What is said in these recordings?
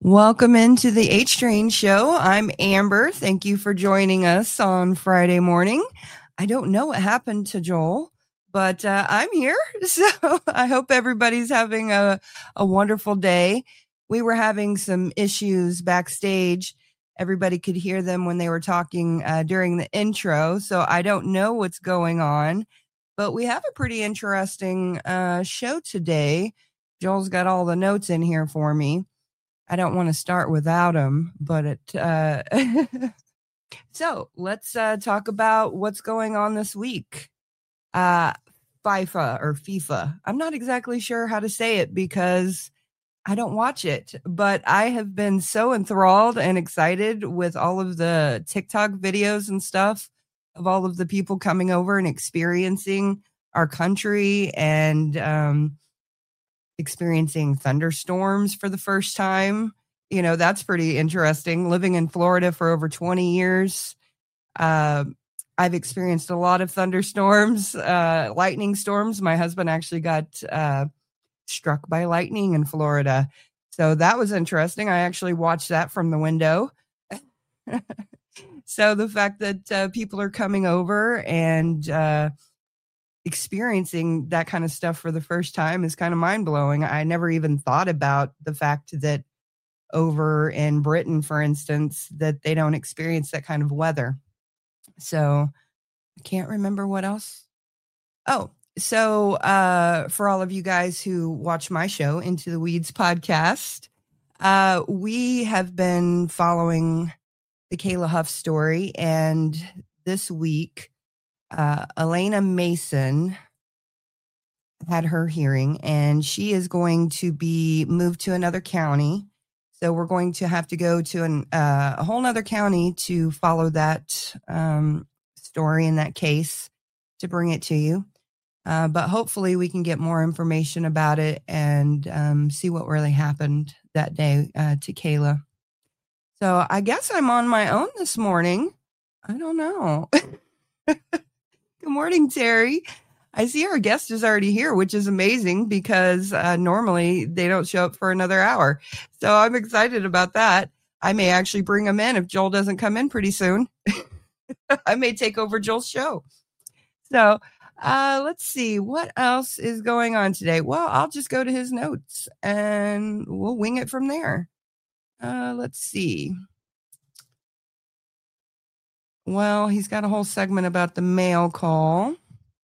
Welcome into the H Train Show. I'm Amber. Thank you for joining us on Friday morning. I don't know what happened to Joel, but I'm here. So I hope everybody's having a wonderful day. We were having some issues backstage. Everybody could hear them when they were talking during the intro. So I don't know what's going on, but we have a pretty interesting show today. Joel's got all the notes in here for me. I don't want to start without him, but so let's talk about what's going on this week. FIFA or FIFA. I'm not exactly sure how to say it because I don't watch it, but I have been so enthralled and excited with all of the TikTok videos and stuff of all of the people coming over and experiencing our country and experiencing thunderstorms for the first time. You know, that's pretty interesting. Living in Florida for over 20 years, I've experienced a lot of thunderstorms, lightning storms. My husband actually got struck by lightning in Florida. So that was interesting. I actually watched that from the window. So the fact that people are coming over and experiencing that kind of stuff for the first time is kind of mind-blowing. I never even thought about the fact that over in Britain, for instance, that they don't experience that kind of weather. So I can't remember what else. Oh, so for all of you guys who watch my show, Into the Weeds podcast, we have been following the Kayla Huff story. And this week, Elena Mason had her hearing, and she is going to be moved to another county. So we're going to have to go to a whole nother county to follow that story in that case to bring it to you. But hopefully we can get more information about it and see what really happened that day to Kayla. So I guess I'm on my own this morning. I don't know. Good morning, Terry. I see our guest is already here, which is amazing because normally they don't show up for another hour. So I'm excited about that. I may actually bring him in if Joel doesn't come in pretty soon. I may take over Joel's show. So let's see what else is going on today. Well, I'll just go to his notes and we'll wing it from there. Let's see. Well, he's got a whole segment about the mail call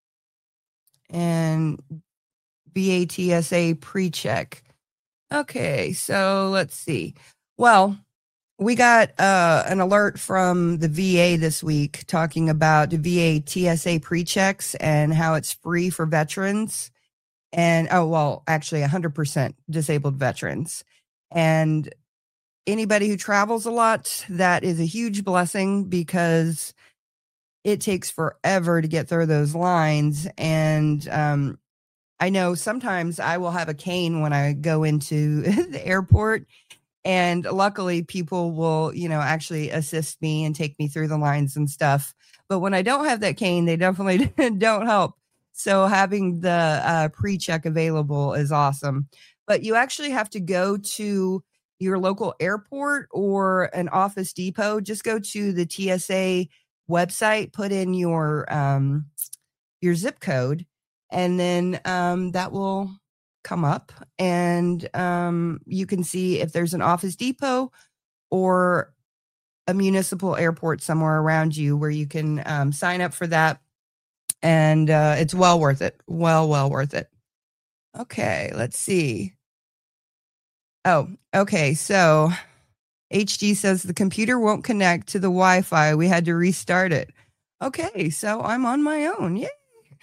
and VATSA pre-check. Okay, so let's see. Well, we got an alert from the VA this week talking about the VA TSA pre-checks and how it's free for veterans. And, actually 100% disabled veterans. And anybody who travels a lot, that is a huge blessing because it takes forever to get through those lines. And I know sometimes I will have a cane when I go into the airport, and luckily people will, actually assist me and take me through the lines and stuff. But when I don't have that cane, they definitely don't help. So having the pre-check available is awesome. But you actually have to go to your local airport or an Office Depot. Just go to the TSA website, put in your zip code, and then that will come up, and you can see if there's an Office Depot or a municipal airport somewhere around you where you can sign up for that. And it's well worth it. Well worth it. Okay, let's see. Oh, okay. So HG says the computer won't connect to the Wi-Fi. We had to restart it. Okay, so I'm on my own. Yay.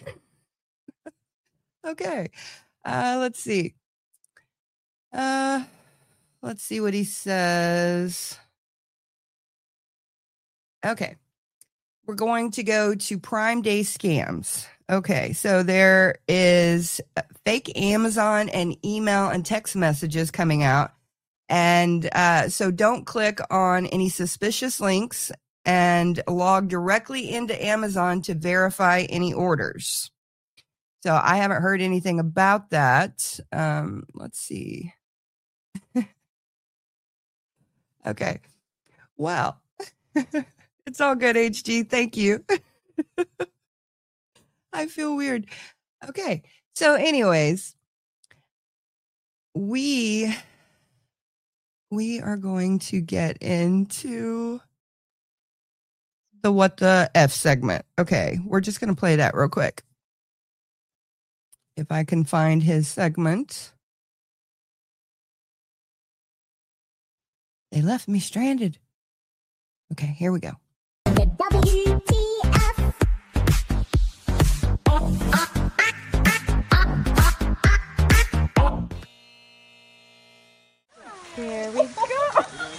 Okay. Let's see. Let's see what he says. Okay. We're going to go to Prime Day scams. Okay, so there is fake Amazon and email and text messages coming out. And so don't click on any suspicious links and log directly into Amazon to verify any orders. So I haven't heard anything about that. Let's see. Okay. Well, it's all good, HG. Thank you. I feel weird. Okay. So, anyways, we are going to get into the what the F segment. Okay, we're just going to play that real quick. If I can find his segment. They left me stranded. Okay, here we go. The WTF. Here we go.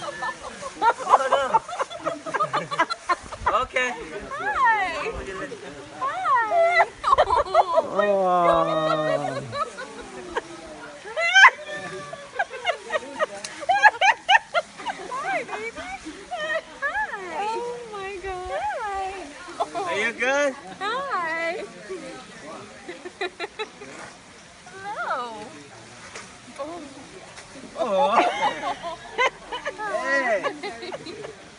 Okay. Hi. Hi. Oh my God. Hi, baby. Hi. Oh my God. Hi. Are you good? Hi. Hello. Oh. Hey.